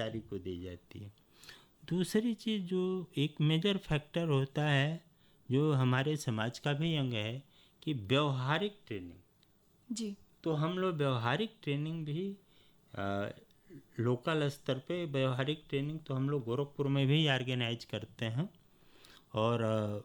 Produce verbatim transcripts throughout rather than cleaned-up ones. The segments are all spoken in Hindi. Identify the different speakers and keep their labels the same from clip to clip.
Speaker 1: कर्मचारी को दी जाती है। दूसरी चीज़ जो एक मेजर फैक्टर होता है, जो हमारे समाज का भी अंग है, कि व्यवहारिक ट्रेनिंग।
Speaker 2: जी
Speaker 1: तो हम लोग व्यवहारिक ट्रेनिंग भी आ, लोकल स्तर पे व्यवहारिक ट्रेनिंग तो हम लोग गोरखपुर में भी ऑर्गेनाइज करते हैं, और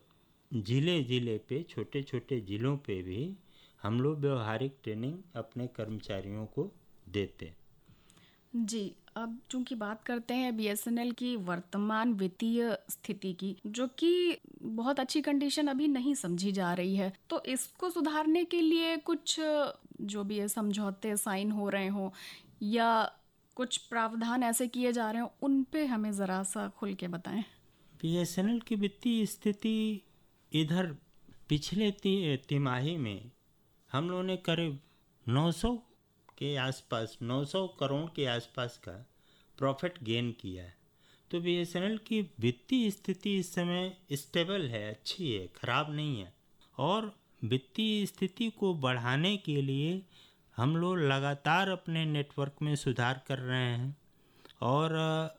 Speaker 1: ज़िले ज़िले पे, छोटे छोटे ज़िलों पे भी हम लोग व्यवहारिक ट्रेनिंग अपने कर्मचारियों को देते हैं।
Speaker 2: जी। अब चूंकि बात करते हैं बीएसएनएल की वर्तमान वित्तीय स्थिति की, जो कि बहुत अच्छी कंडीशन अभी नहीं समझी जा रही है, तो इसको सुधारने के लिए कुछ जो भी ये समझौते साइन हो रहे हों या कुछ प्रावधान ऐसे किए जा रहे हों, उन पे हमें ज़रा सा खुल के बताएं।
Speaker 1: बीएसएनएल की वित्तीय स्थिति इधर पिछले ती, तिमाही में हम लोगों ने करीब नौ सौ के आसपास नौ सौ करोड़ के आसपास का प्रॉफिट गेन किया है। तो बीएसएनएल की वित्तीय स्थिति इस समय स्टेबल है, अच्छी है, ख़राब नहीं है। और वित्तीय स्थिति को बढ़ाने के लिए हम लोग लगातार अपने नेटवर्क में सुधार कर रहे हैं और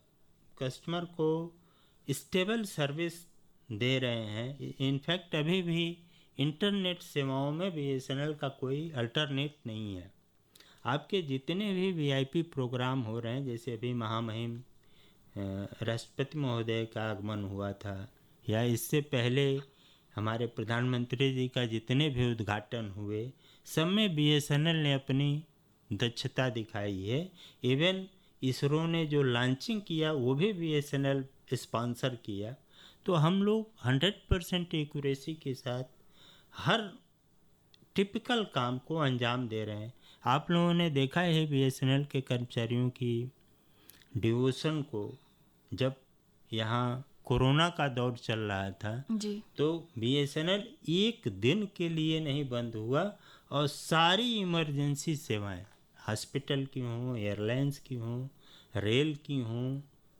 Speaker 1: कस्टमर को स्टेबल सर्विस दे रहे हैं। इनफैक्ट अभी भी इंटरनेट सेवाओं में बीएसएनएल का कोई अल्टरनेट नहीं है। आपके जितने भी वीआईपी प्रोग्राम हो रहे हैं, जैसे अभी महामहिम राष्ट्रपति महोदय का आगमन हुआ था, या इससे पहले हमारे प्रधानमंत्री जी का जितने भी उद्घाटन हुए, सब में बीएसएनएल ने अपनी दक्षता दिखाई है। इवन इसरो ने जो लॉन्चिंग किया वो भी बीएसएनएल स्पॉन्सर किया। तो हम लोग हंड्रेड परसेंट एक्यूरेसी के साथ हर टिपिकल काम को अंजाम दे रहे हैं। आप लोगों ने देखा है बीएसएनएल के कर्मचारियों की डिवोशन को। जब यहाँ कोरोना का दौर चल रहा था
Speaker 2: जी
Speaker 1: तो बीएसएनएल एक दिन के लिए नहीं बंद हुआ, और सारी इमरजेंसी सेवाएं, हॉस्पिटल की हों, एयरलाइंस की हों, रेल की हों,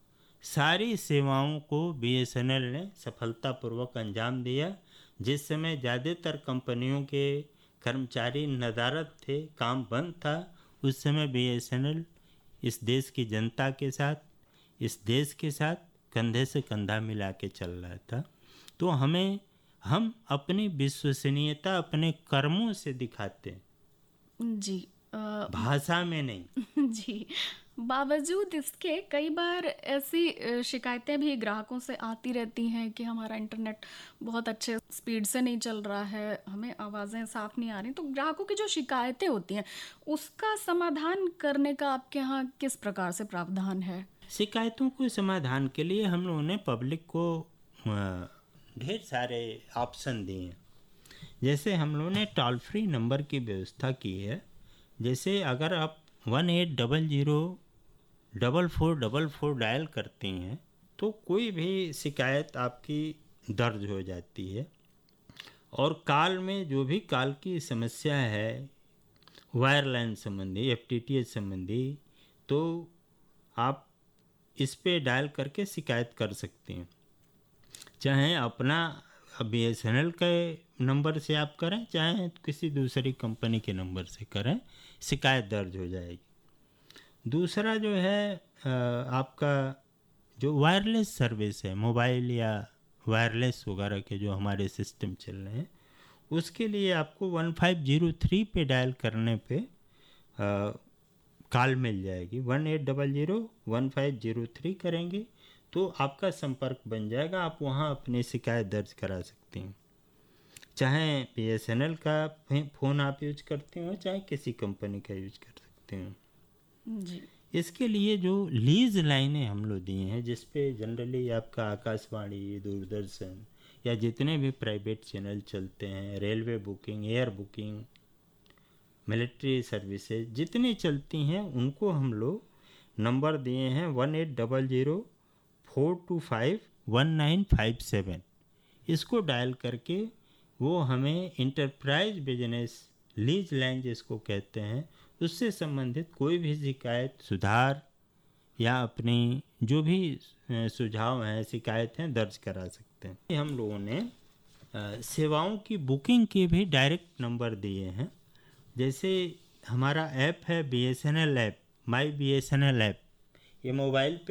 Speaker 1: सारी सेवाओं को बीएसएनएल ने सफलतापूर्वक अंजाम दिया। जिस समय ज़्यादातर कंपनियों के कर्मचारी नदारद थे, काम बंद था, उस समय बीएसएनएल इस देश की जनता के साथ, इस देश के साथ कंधे से कंधा मिला के चल रहा था। तो हमें हम अपनी विश्वसनीयता अपने कर्मों से दिखाते हैं,
Speaker 2: जी आ,
Speaker 1: भाषा में नहीं।
Speaker 2: जी। बावजूद इसके कई बार ऐसी शिकायतें भी ग्राहकों से आती रहती हैं कि हमारा इंटरनेट बहुत अच्छे स्पीड से नहीं चल रहा है, हमें आवाज़ें साफ नहीं आ रही। तो ग्राहकों की जो शिकायतें होती हैं, उसका समाधान करने का आपके यहाँ किस प्रकार से प्रावधान है?
Speaker 1: शिकायतों के समाधान के लिए हम लोगों ने पब्लिक को ढेर सारे ऑप्शन दिए हैं। जैसे हम लोगों ने टोल फ्री नंबर की व्यवस्था की है। जैसे अगर आप one eight double zero double four double four dial करती हैं तो कोई भी शिकायत आपकी दर्ज हो जाती है। और कॉल में जो भी कॉल की समस्या है, वायरलाइन संबंधी, एफटीटीएच संबंधी, तो आप इस पे डायल करके शिकायत कर सकते हैं। चाहे अपना बीएसएनएल के नंबर से आप करें, चाहे किसी दूसरी कंपनी के नंबर से करें, शिकायत दर्ज हो जाएगी। दूसरा जो है आपका जो वायरलेस सर्विस है, मोबाइल या वायरलेस वगैरह के जो हमारे सिस्टम चल रहे हैं, उसके लिए आपको वन फाइव ज़ीरो थ्री पे डायल करने पे कॉल मिल जाएगी। One eight double zero one five zero three करेंगे तो आपका संपर्क बन जाएगा, आप वहाँ अपनी शिकायत दर्ज करा सकते हैं। चाहे बीएसएनएल का फ़ोन आप यूज करते हो, चाहे किसी कंपनी का यूज कर सकते हो
Speaker 2: जी।
Speaker 1: इसके लिए जो लीज लाइनें हम लोग दिए हैं, जिस पे जनरली आपका आकाशवाणी, दूरदर्शन या जितने भी प्राइवेट चैनल चलते हैं, railway booking, air booking, military services जितनी चलती हैं, उनको हम लोग नंबर दिए हैं one eight double zero four to five one nine five seven. इसको डायल करके वो हमें इंटरप्राइज बिजनेस लीज लाइन जिसको कहते हैं, उससे संबंधित कोई भी शिकायत, सुधार या अपनी जो भी सुझाव हैं, शिकायत हैं, दर्ज करा सकते हैं। हम लोगों ने सेवाओं की बुकिंग के भी डायरेक्ट नंबर दिए हैं। जैसे हमारा ऐप है बीएसएनएल ऐप, माई बीएसएनएल ऐप, ये मोबाइल पे